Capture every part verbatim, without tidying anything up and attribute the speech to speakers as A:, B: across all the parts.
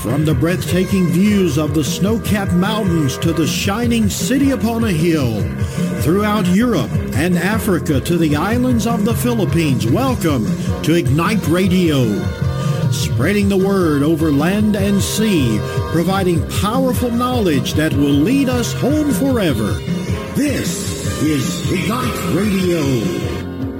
A: From the breathtaking views of the snow-capped mountains to the shining city upon a hill, throughout Europe and Africa to the islands of the Philippines, welcome to Ignite Radio. Spreading the word over land and sea, providing powerful knowledge that will lead us home forever. This is Ignite Radio.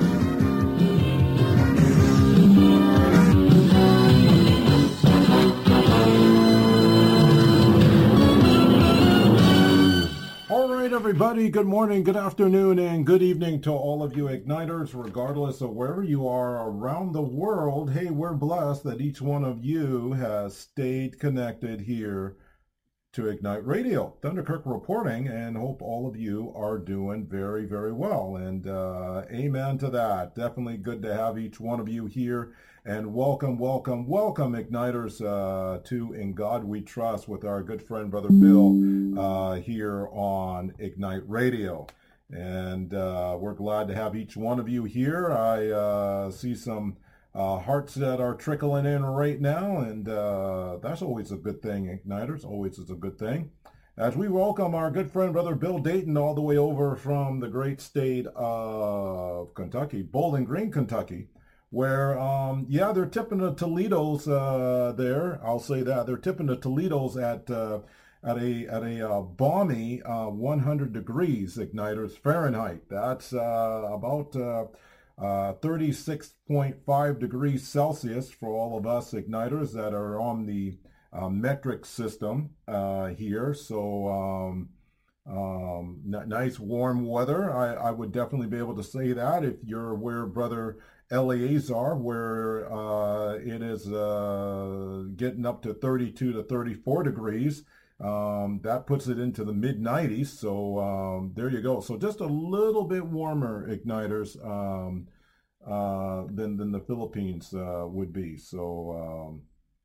B: Everybody, good morning, good afternoon, and good evening to all of you Igniters, regardless of wherever you are around the world. Hey, we're blessed that each one of you has stayed connected here to Ignite Radio. Thunderkirk reporting, and hope all of you are doing very, very well. And uh, amen to that. Definitely good to have each one of you here. And welcome, welcome, welcome, Igniters, uh, to In God We Trust with our good friend, Brother Bill, uh, here on Ignite Radio. And uh, we're glad to have each one of you here. I uh, see some uh, hearts that are trickling in right now, and uh, that's always a good thing, Igniters. Always is a good thing. As we welcome our good friend, Brother Bill Dayton, all the way over from the great state of Kentucky, Bowling Green, Kentucky, where, um, yeah, they're tipping the Toledos uh, there. I'll say that. They're tipping the Toledos at uh, at a at a uh, balmy uh, one hundred degrees, Igniters, Fahrenheit. That's uh, about uh, uh, thirty-six point five degrees Celsius for all of us Igniters that are on the uh, metric system uh, here. So um, um, n- nice warm weather. I, I would definitely be able to say that if you're where Brother Eleazar, where uh, it is uh, getting up to thirty-two to thirty-four degrees. Um, that puts it into the mid nineties. So um, there you go. So just a little bit warmer, Igniters, um, uh, than than the Philippines uh, would be. So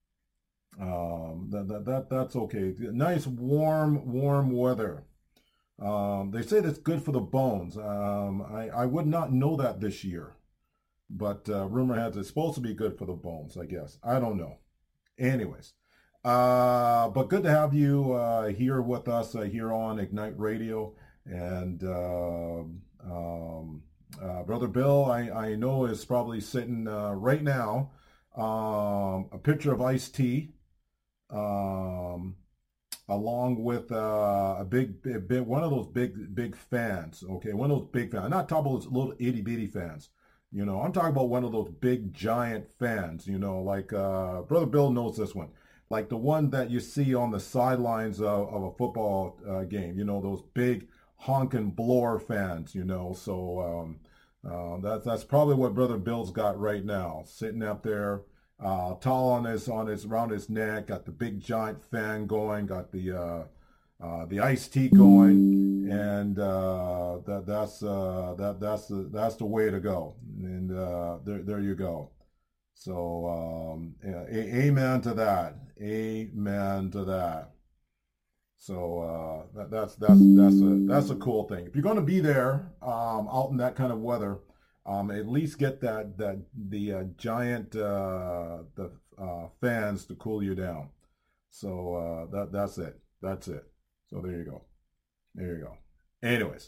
B: um, um, that, that that that's okay. Nice warm warm weather. Um, they say that's good for the bones. Um, I I would not know that this year. But uh, rumor has it's supposed to be good for the bones, I guess. I don't know. Anyways, uh, but good to have you uh, here with us uh, here on Ignite Radio. And uh, um, uh, Brother Bill, I, I know is probably sitting uh, right now, um, a picture of iced tea, um, along with uh, a big, big, big, one of those big, big fans. Okay, one of those big fans. I'm not talking about those little itty bitty fans. You know, I'm talking about one of those big giant fans, you know, like uh, Brother Bill knows this one, like the one that you see on the sidelines of, of a football uh, game, you know, those big honking blower fans, you know. So um, uh, that's that's probably what Brother Bill's got right now, sitting up there, uh, tall on his on his around his neck, got the big giant fan going, got the uh, uh, the iced tea going, and uh, that that's uh, that that's the that's the way to go. And uh, there there you go. So um, yeah, a- amen to that. Amen to that. So uh, that, that's that's that's a that's a cool thing. If you're going to be there um, out in that kind of weather, um, at least get that that the uh, giant uh, the uh, fans to cool you down. So uh, that that's it. That's it. So there you go. There you go. Anyways,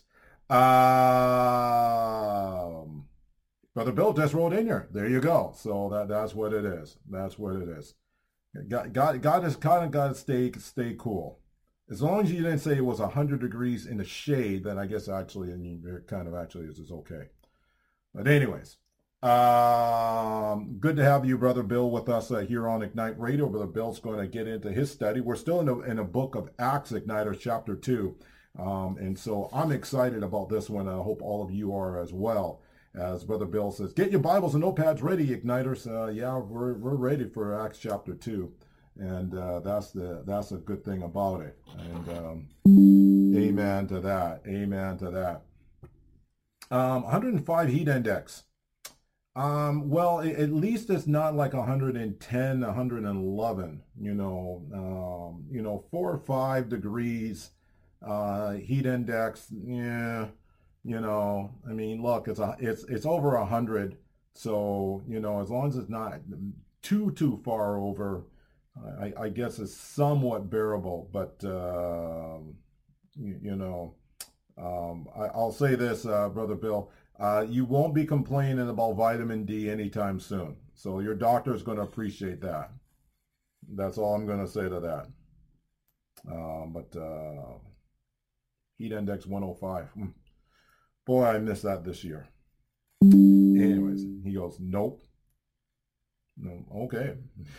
B: um, Brother Bill just wrote in here. There you go. So that that's what it is. That's what it is. God, God, God has kind of got to stay stay cool. As long as you didn't say it was one hundred degrees in the shade, then I guess actually, I mean, it kind of actually is, is okay. But anyways, um, good to have you, Brother Bill, with us uh, here on Ignite Radio. Brother Bill's going to get into his study. We're still in a, in a book of Acts, Igniters, chapter two. Um, and so I'm excited about this one. I hope all of you are as well. As Brother Bill says, get your Bibles and notepads ready, Igniters. Uh, yeah, we're we're ready for Acts chapter two. And uh, that's the that's a good thing about it. And um, amen to that. Amen to that. Um, one hundred five heat index. Um, well, it, at least it's not like one hundred ten, one hundred eleven. You know, um, you know, four or five degrees uh, heat index. Yeah, you know. I mean, look, it's a it's it's over a hundred. So you know, as long as it's not too too far over. I, I guess is somewhat bearable, but uh, you, you know, um, I, I'll say this, uh, Brother Bill, uh, you won't be complaining about vitamin D anytime soon. So your doctor is going to appreciate that. That's all I'm going to say to that. Uh, but uh, heat index one oh five. Boy, I missed that this year. Anyways, he goes, nope. No, okay.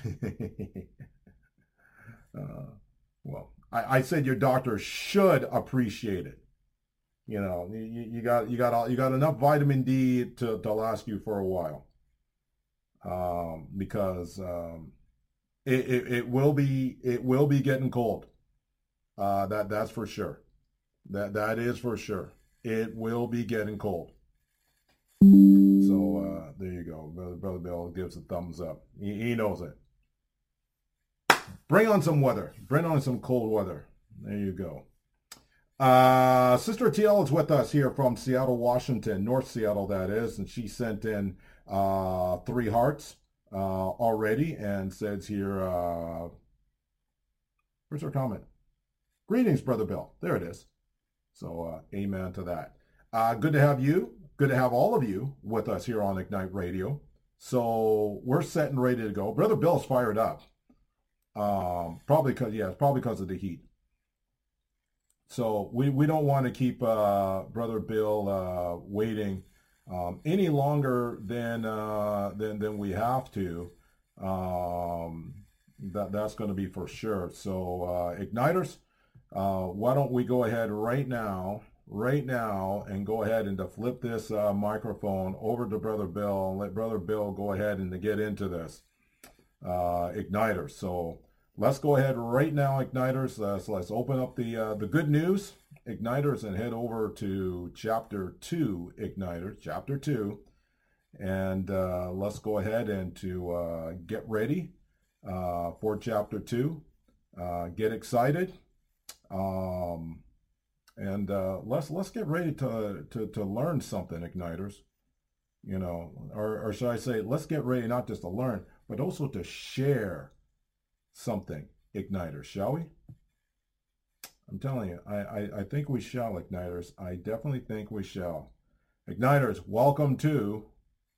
B: uh, well, I, I said your doctor should appreciate it. You know, you, you got you got all, you got enough vitamin D to, to last you for a while. Um, because um, it, it it will be it will be getting cold. Uh, that that's for sure. That that is for sure. It will be getting cold. So uh, there you go. Brother, Brother Bill gives a thumbs up. He, he knows it. Bring on some weather. Bring on some cold weather. There you go. Uh, Sister T L is with us here from Seattle, Washington, North Seattle, that is. And she sent in uh, three hearts uh, already and says here, uh, where's her comment? Greetings, Brother Bill. There it is. So uh, amen to that. Uh, good to have you. Good to have all of you with us here on Ignite Radio. So we're set and ready to go. Brother Bill's fired up. Um, probably because, yeah, it's probably because of the heat. So we, we don't want to keep uh, Brother Bill uh, waiting um, any longer than, uh, than than we have to. Um, that that's going to be for sure. So uh, Igniters, uh, why don't we go ahead right now, right now, and go ahead and to flip this uh, microphone over to Brother Bill and let Brother Bill go ahead and to get into this uh, Igniters. So let's go ahead right now, Igniters. Uh, so let's open up the uh, the good news, Igniters, and head over to chapter two, Igniters, chapter two, and uh, let's go ahead and to uh, get ready uh, for chapter two. Uh, get excited, um, and uh, let's let's get ready to to to learn something, Igniters. You know, or or should I say, let's get ready not just to learn, but also to share something, Igniters, shall we? I'm telling you, I, I, I think we shall, Igniters. I definitely think we shall. Igniters, welcome to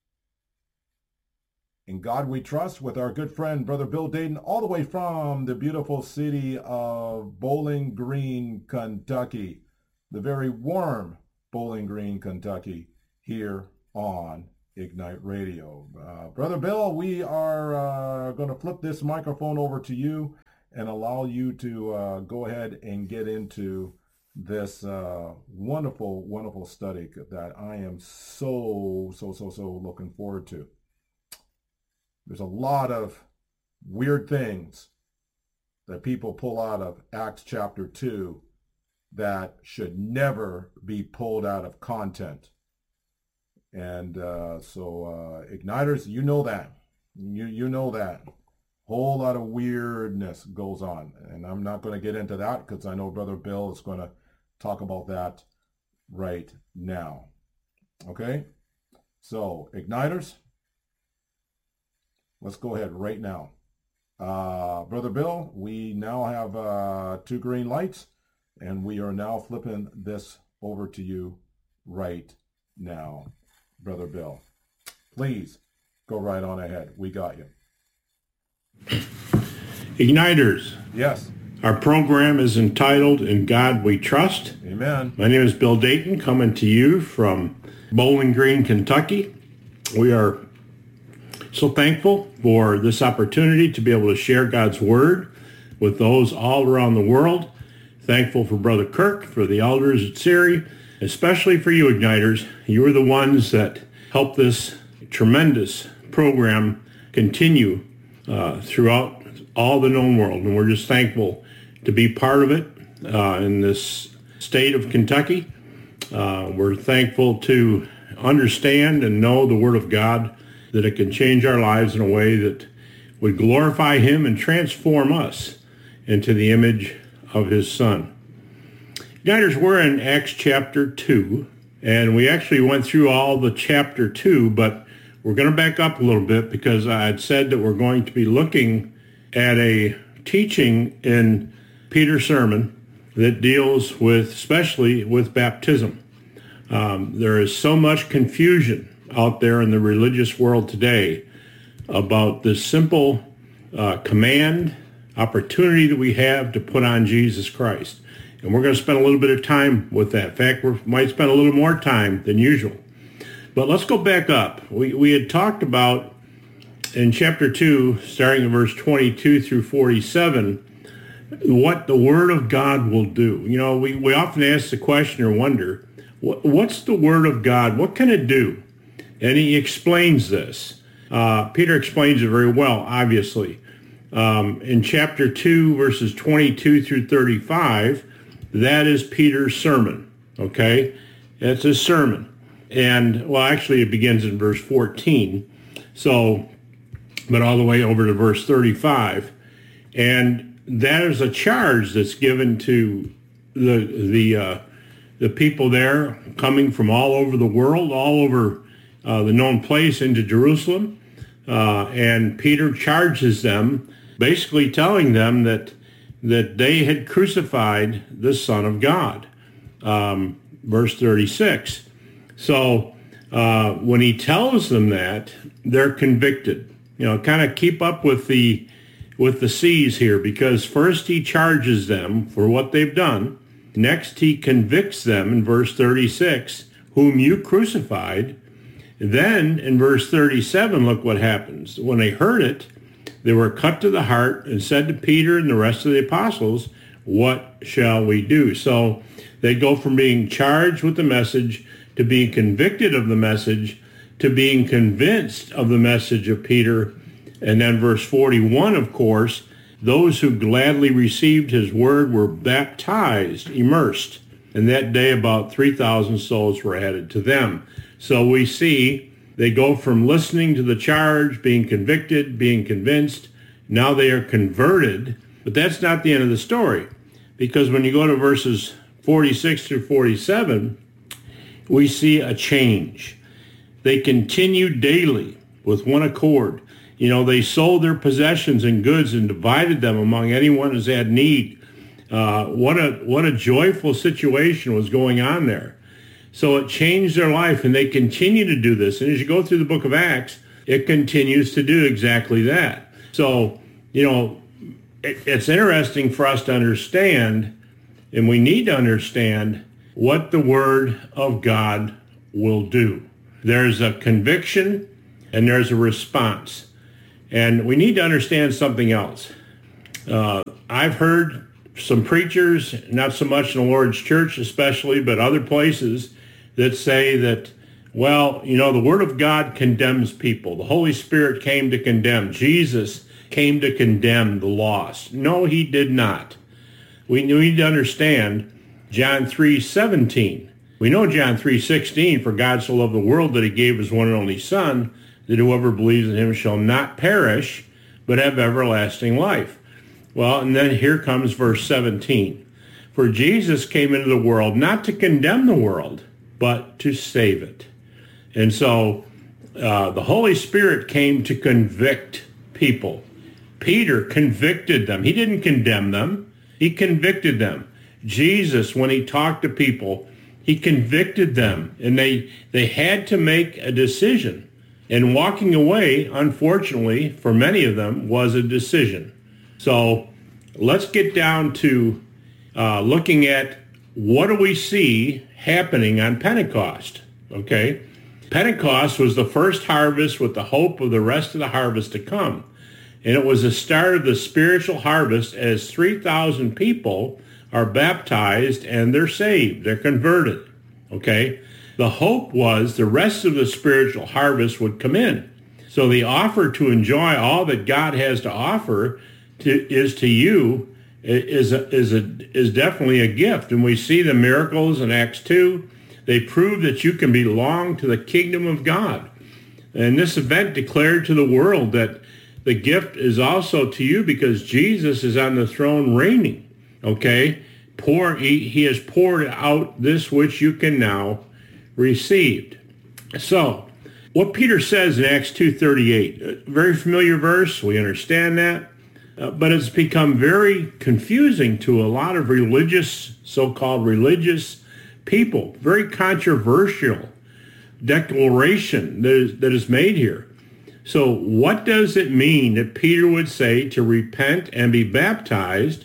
B: In God We Trust with our good friend, Brother Bill Dayton, all the way from the beautiful city of Bowling Green, Kentucky. The very warm Bowling Green, Kentucky, here on Ignite Radio. Uh, Brother Bill, we are uh, going to flip this microphone over to you and allow you to uh, go ahead and get into this uh, wonderful, wonderful study that I am so, so, so, so looking forward to. There's a lot of weird things that people pull out of Acts chapter two that should never be pulled out of content. And uh, so, uh, Igniters, you know that. You you know that. Whole lot of weirdness goes on. And I'm not going to get into that because I know Brother Bill is going to talk about that right now. Okay? So, Igniters, let's go ahead right now. Uh, Brother Bill, we now have uh, two green lights, and we are now flipping this over to you right now. Brother Bill, please go right on ahead. We got you.
C: Igniters.
B: Yes.
C: Our program is entitled In God We Trust.
B: Amen.
C: My name is Bill Dayton, coming to you from Bowling Green, Kentucky. We are so thankful for this opportunity to be able to share God's Word with those all around the world. Thankful for Brother Kirk, for the elders at Siri, especially for you, Igniters. You are the ones that help this tremendous program continue uh, throughout all the known world. And we're just thankful to be part of it uh, in this state of Kentucky. Uh, we're thankful to understand and know the Word of God, that it can change our lives in a way that would glorify Him and transform us into the image of His Son. Igniters, we're in Acts chapter two, and we actually went through all the chapter two, but we're going to back up a little bit because I had said that we're going to be looking at a teaching in Peter's sermon that deals with, especially with baptism. Um, there is so much confusion out there in the religious world today about this simple uh, command, opportunity that we have to put on Jesus Christ. And we're going to spend a little bit of time with that. In fact, we might spend a little more time than usual. But let's go back up. We, we had talked about in chapter two, starting in verse twenty-two through forty-seven, what the Word of God will do. You know, we, we often ask the question or wonder, what, what's the Word of God? What can it do? And he explains this. Uh, Peter explains it very well, obviously. Um, in chapter two, verses twenty-two through thirty-five, that is Peter's sermon, okay? It's his sermon. And, well, actually, it begins in verse fourteen, so, but all the way over to verse thirty-five. And that is a charge that's given to the the uh, the people there coming from all over the world, all over uh, the known place into Jerusalem. Uh, and Peter charges them, basically telling them that that they had crucified the Son of God. Um, verse thirty-six. So uh, when he tells them that, they're convicted. You know, kind of keep up with the with the C's here, because first he charges them for what they've done. Next he convicts them in verse thirty-six, whom you crucified. Then in verse thirty-seven, look what happens. When they heard it, they were cut to the heart and said to Peter and the rest of the apostles, what shall we do? So they go from being charged with the message to being convicted of the message to being convinced of the message of Peter. And then verse forty-one, of course, those who gladly received his word were baptized, immersed. And that day about three thousand souls were added to them. So we see they go from listening to the charge, being convicted, being convinced. Now they are converted. But that's not the end of the story. Because when you go to verses forty-six through forty-seven, we see a change. They continued daily with one accord. You know, they sold their possessions and goods and divided them among anyone who had need. Uh, what a what a joyful situation was going on there. So it changed their life, and they continue to do this. And as you go through the book of Acts, it continues to do exactly that. So, you know, it, it's interesting for us to understand, and we need to understand what the Word of God will do. There's a conviction and there's a response. And we need to understand something else. Uh, I've heard some preachers, not so much in the Lord's church especially, but other places, that say that, well, you know, the Word of God condemns people. The Holy Spirit came to condemn. Jesus came to condemn the lost. No, he did not. We need to understand John three seventeen. We know John three sixteen, for God so loved the world that he gave his one and only Son, that whoever believes in him shall not perish, but have everlasting life. Well, and then here comes verse seventeen. For Jesus came into the world not to condemn the world, but to save it. And so uh, the Holy Spirit came to convict people. Peter convicted them. He didn't condemn them. He convicted them. Jesus, when he talked to people, he convicted them, and they they had to make a decision. And walking away, unfortunately, for many of them, was a decision. So let's get down to uh, looking at what do we see happening on Pentecost, okay? Pentecost was the first harvest with the hope of the rest of the harvest to come. And it was the start of the spiritual harvest as three thousand people are baptized and they're saved, they're converted, okay? The hope was the rest of the spiritual harvest would come in. So the offer to enjoy all that God has to offer to, is to you is a, is a, is definitely a gift. And we see the miracles in Acts two. They prove that you can belong to the kingdom of God. And this event declared to the world that the gift is also to you because Jesus is on the throne reigning. Okay? Pour, he, he has poured out this which you can now receive. So, what Peter says in Acts two thirty-eight, a very familiar verse, we understand that. uh, but it's become very confusing to a lot of religious, so-called religious people. Very controversial declaration that is, that is made here. So what does it mean that Peter would say to repent and be baptized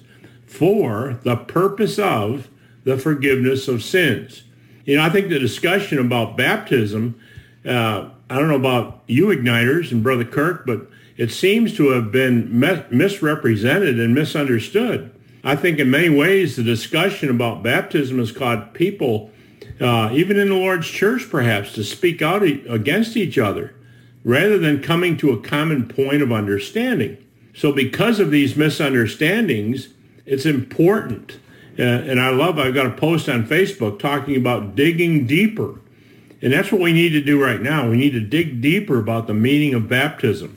C: for the purpose of the forgiveness of sins? You know, I think the discussion about baptism, uh, I don't know about you igniters and Brother Kirk, but it seems to have been mis- misrepresented and misunderstood. I think in many ways the discussion about baptism has caused people, uh, even in the Lord's church perhaps, to speak out e- against each other rather than coming to a common point of understanding. So because of these misunderstandings, it's important. Uh, and I love, I've got a post on Facebook talking about digging deeper. And that's what we need to do right now. We need to dig deeper about the meaning of baptism.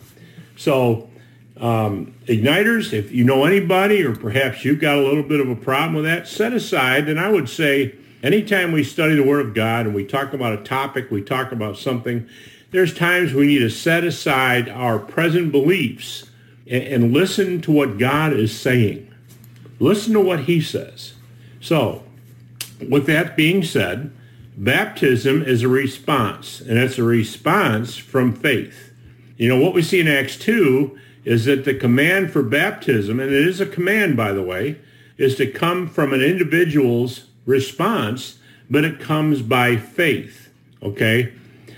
C: So, um, igniters, if you know anybody or perhaps you've got a little bit of a problem with that, set aside. And I would say anytime we study the Word of God and we talk about a topic, we talk about something, there's times we need to set aside our present beliefs and, and listen to what God is saying. Listen to what he says. So, with that being said, baptism is a response, and it's a response from faith. You know, what we see in Acts two is that the command for baptism, and it is a command, by the way, is to come from an individual's response, but it comes by faith, okay?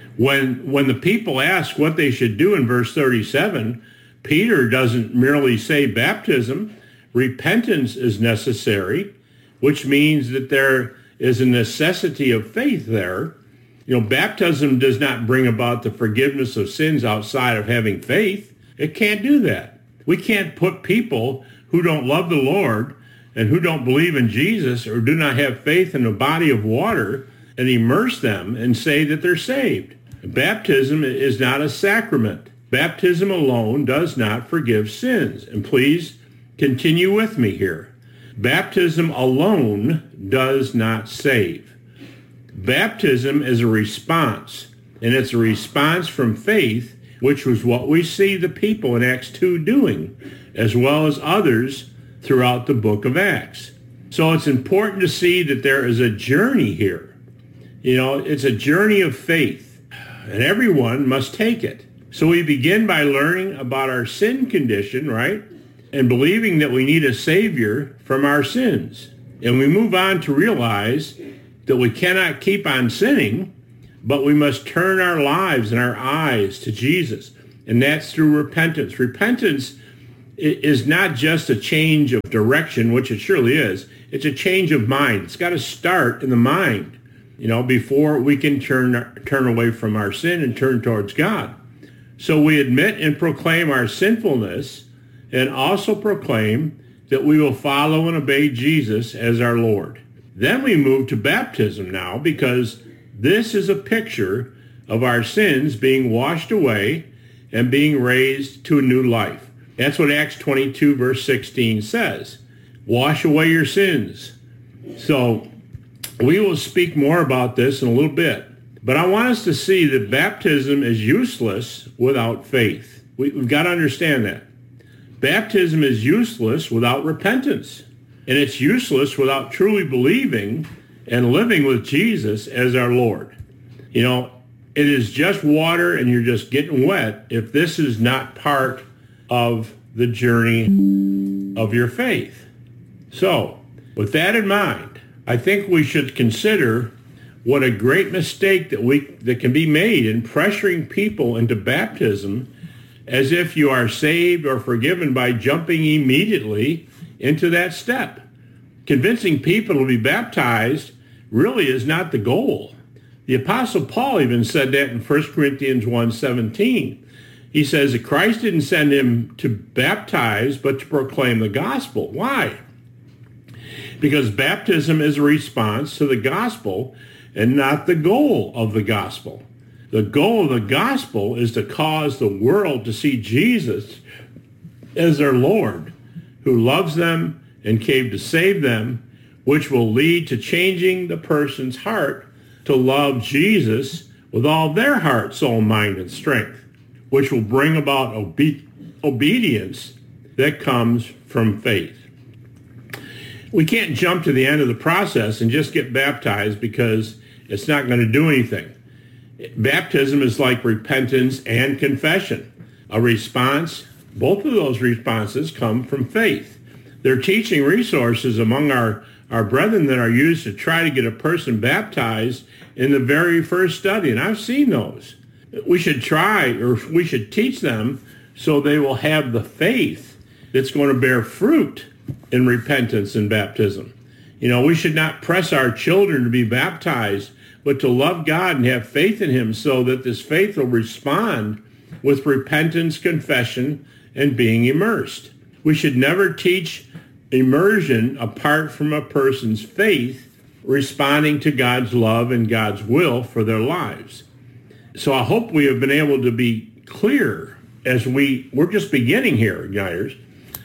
C: When, when the people ask what they should do in verse thirty-seven, Peter doesn't merely say baptism. Repentance is necessary, which means that there is a necessity of faith there. You know, baptism does not bring about the forgiveness of sins outside of having faith. It can't do that. We can't put people who don't love the Lord and who don't believe in Jesus or do not have faith in a body of water and immerse them and say that they're saved. Baptism is not a sacrament. Baptism alone does not forgive sins. And please continue with me here. Baptism alone does not save. Baptism is a response, and it's a response from faith, which was what we see the people in Acts two doing, as well as others throughout the book of Acts. So it's important to see that there is a journey here. You know, it's a journey of faith, and everyone must take it. So we begin by learning about our sin condition, right? And believing that we need a Savior from our sins. And we move on to realize that we cannot keep on sinning, but we must turn our lives and our eyes to Jesus. And that's through repentance. Repentance is not just a change of direction, which it surely is. It's a change of mind. It's got to start in the mind, you know, before we can turn turn away from our sin and turn towards God. So we admit and proclaim our sinfulness and also proclaim that we will follow and obey Jesus as our Lord. Then we move to baptism now, because this is a picture of our sins being washed away and being raised to a new life. That's what Acts twenty-two verse sixteen says. Wash away your sins. So we will speak more about this in a little bit. But I want us to see that baptism is useless without faith. We, we've got to understand that. Baptism is useless without repentance. And it's useless without truly believing and living with Jesus as our Lord. You know, it is just water and you're just getting wet if this is not part of the journey of your faith. So, with that in mind, I think we should consider what a great mistake that we that can be made in pressuring people into baptism as if you are saved or forgiven by jumping immediately into that step. Convincing people to be baptized really is not the goal. The Apostle Paul even said that in First Corinthians one seventeen. He says that Christ didn't send him to baptize, but to proclaim the gospel. Why? Because baptism is a response to the gospel and not the goal of the gospel. The goal of the gospel is to cause the world to see Jesus as their Lord, who loves them and came to save them, which will lead to changing the person's heart to love Jesus with all their heart, soul, mind, and strength, which will bring about obe- obedience that comes from faith. We can't jump to the end of the process and just get baptized because it's not going to do anything. Baptism is like repentance and confession. A response, both of those responses come from faith. They're teaching resources among our, our brethren that are used to try to get a person baptized in the very first study, and I've seen those. We should try, or we should teach them so they will have the faith that's going to bear fruit in repentance and baptism. You know, we should not press our children to be baptized, but to love God and have faith in him so that this faith will respond with repentance, confession, and being immersed. We should never teach immersion apart from a person's faith responding to God's love and God's will for their lives. So I hope we have been able to be clear as we, we're just beginning here, Igniters.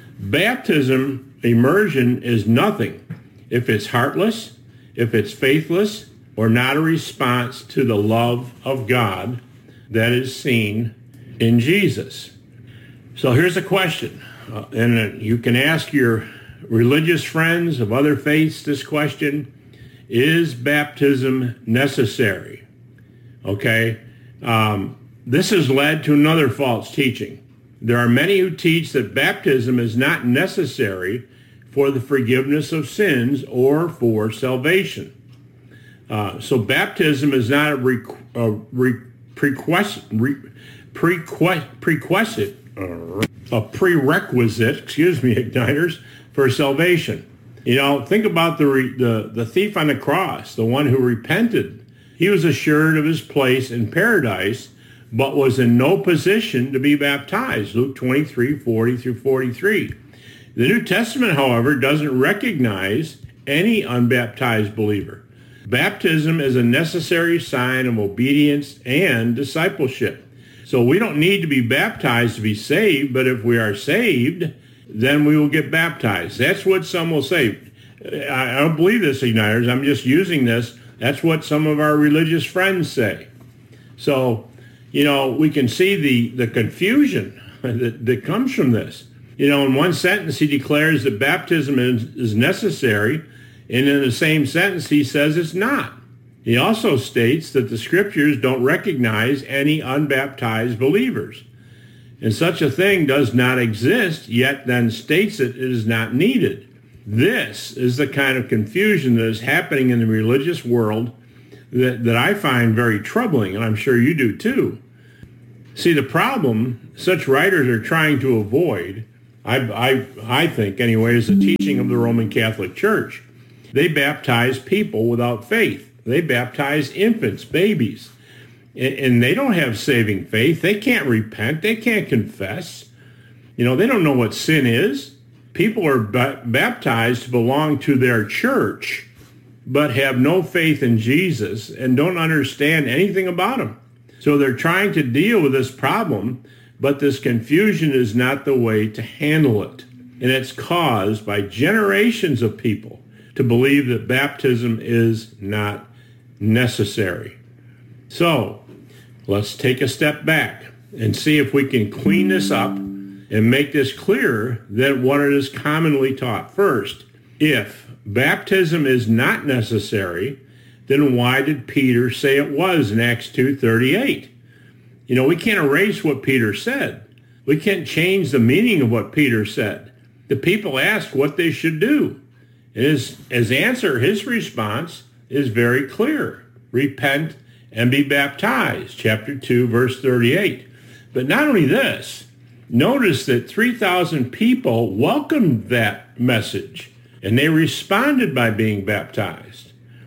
C: Baptism, immersion, is nothing if it's heartless, if it's faithless, or not a response to the love of God that is seen in Jesus. So here's a question, uh, and uh, you can ask your religious friends of other faiths this question: is baptism necessary? Okay, um, this has led to another false teaching. There are many who teach that baptism is not necessary for the forgiveness of sins or for salvation. Uh, so baptism is not a, requ- a re- prerequisite, re- prerequisite, prerequisite uh, a prerequisite, excuse me, Igniters, for salvation. You know, think about the, re- the the thief on the cross, the one who repented. He was assured of his place in paradise, but was in no position to be baptized. Luke twenty-three, forty through forty-three. The New Testament, however, doesn't recognize any unbaptized believer. Baptism is a necessary sign of obedience and discipleship. So we don't need to be baptized to be saved, but if we are saved, then we will get baptized. That's what some will say. I don't believe this, Igniters. I'm just using this. That's what some of our religious friends say. So, you know, we can see the, the confusion that, that comes from this. You know, in one sentence, he declares that baptism is, is necessary, and in the same sentence, he says it's not. He also states that the scriptures don't recognize any unbaptized believers. And such a thing does not exist, yet then states it is not needed. This is the kind of confusion that is happening in the religious world that, that I find very troubling, and I'm sure you do too. See, the problem such writers are trying to avoid, I, I, I think anyway, is the teaching of the Roman Catholic Church. They baptize people without faith. They baptize infants, babies, and, and they don't have saving faith. They can't repent. They can't confess. You know, they don't know what sin is. People are ba- baptized to belong to their church, but have no faith in Jesus and don't understand anything about him. So they're trying to deal with this problem, but this confusion is not the way to handle it. And it's caused by generations of people to believe that baptism is not necessary. So let's take a step back and see if we can clean this up and make this clearer than what it is commonly taught. First, if baptism is not necessary, then why did Peter say it was in Acts two thirty-eight? You know, we can't erase what Peter said. We can't change the meaning of what Peter said. The people asked what they should do. His, his answer, his response is very clear. Repent and be baptized, chapter two, verse thirty-eight. But not only this, notice that three thousand people welcomed that message, and they responded by being baptized.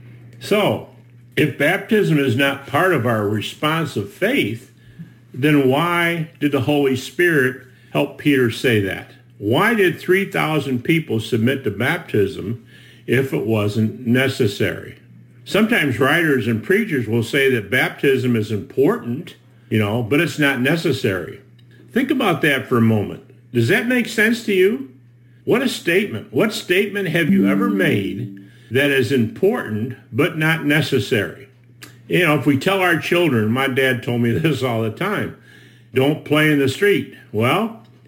C: So, if baptism is not part of our response of faith, then why did the Holy Spirit help Peter say that? Why did three thousand people submit to baptism if it wasn't necessary? Sometimes writers and preachers will say that baptism is important, you know, but it's not necessary. Think about that for a moment. Does that make sense to you? What a statement. What statement have you ever made that is important but not necessary? You know, if we tell our children, my dad told me this all the time, don't play in the street. Well,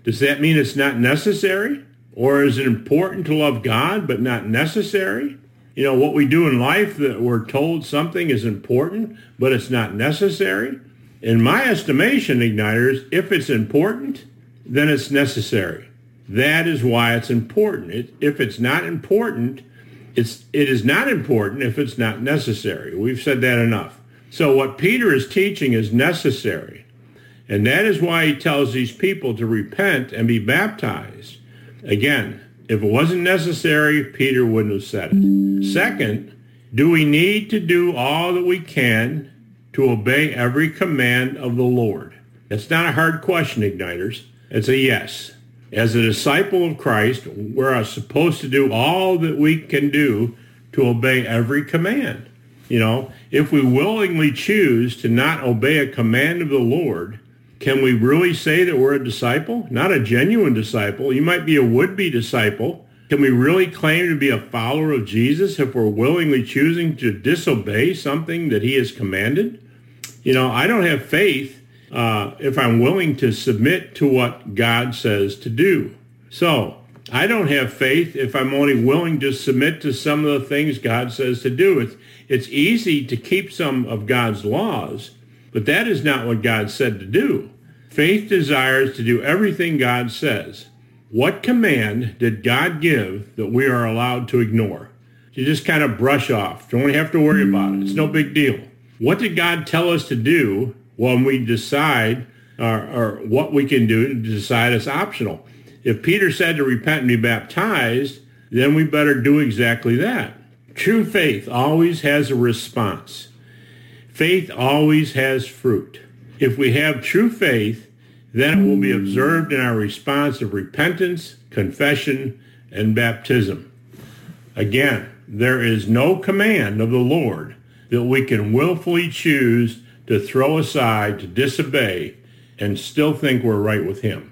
C: Does that mean it's not necessary? Or is it important to love God but not necessary? You know, what we do in life, that we're told something is important but it's not necessary? In my estimation, Igniters, if it's important, then it's necessary. That is why it's important. It, if it's not important, it's, it is not important if it's not necessary. We've said that enough. So what Peter is teaching is necessary. And that is why he tells these people to repent and be baptized. Again, if it wasn't necessary, Peter wouldn't have said it. Second, do we need to do all that we can to obey every command of the Lord? That's not a hard question, Igniters. It's a yes. As a disciple of Christ, we're supposed to do all that we can do to obey every command. You know, if we willingly choose to not obey a command of the Lord, can we really say that we're a disciple? Not a genuine disciple. You might be a would-be disciple. Can we really claim to be a follower of Jesus if we're willingly choosing to disobey something that he has commanded? You know, I don't have faith uh, if I'm willing to submit to what God says to do. So I don't have faith if I'm only willing to submit to some of the things God says to do. It's, it's easy to keep some of God's laws, but that is not what God said to do. Faith desires to do everything God says. What command did God give that we are allowed to ignore? You just kind of brush off. Don't have to worry about it. It's no big deal. What did God tell us to do when we decide, or, or what we can do to decide it's optional? If Peter said to repent and be baptized, then we better do exactly that. True faith always has a response. Faith always has fruit. If we have true faith, then it will be observed in our response of repentance, confession, and baptism. Again, there is no command of the Lord that we can willfully choose to throw aside, to disobey, and still think we're right with him.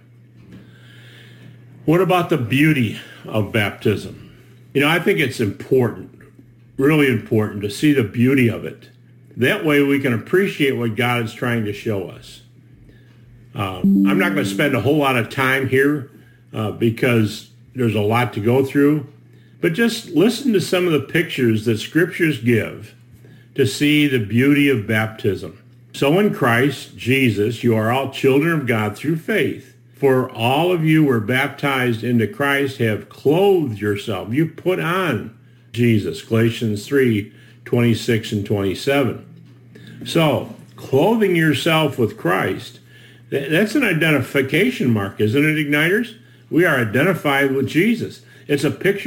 C: What about the beauty of baptism? You know, I think it's important, really important, to see the beauty of it. That way we can appreciate what God is trying to show us. Uh, I'm not going to spend a whole lot of time here uh, because there's a lot to go through, but just listen to some of the pictures that scriptures give to see the beauty of baptism. So in Christ Jesus, you are all children of God through faith. For all of you were baptized into Christ, have clothed yourself. You put on Jesus, Galatians three, twenty-six and twenty-seven. So, clothing yourself with Christ, that's an identification mark, isn't it, Igniters? We are identified with Jesus. It's a picture